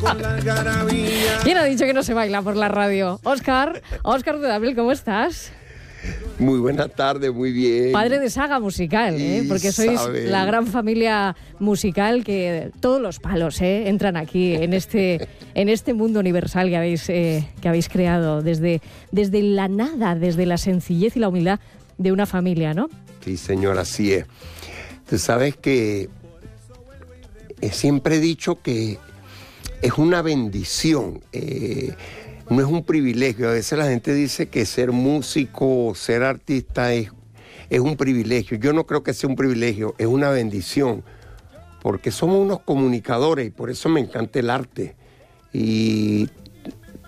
¿Quién ha dicho que no se baila por la radio? Óscar de Dabil, ¿cómo estás? Muy buenas tardes, muy bien. Padre de saga musical, porque sois la gran familia musical que todos los palos entran aquí en este mundo universal que habéis creado desde la nada, desde la sencillez y la humildad de una familia, ¿no? Sí, señor, así es. Tú sabes que siempre he dicho que es una bendición, no es un privilegio. A veces la gente dice que ser músico, ser artista es un privilegio. Yo no creo que sea un privilegio, es una bendición, porque somos unos comunicadores y por eso me encanta el arte. Y